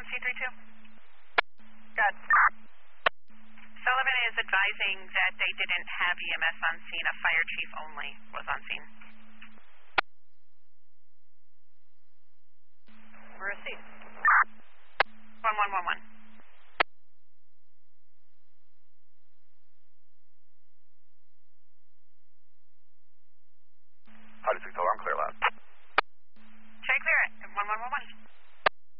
C32. Good. Sullivan is advising that they didn't have EMS on scene. A fire chief only was on scene. Received.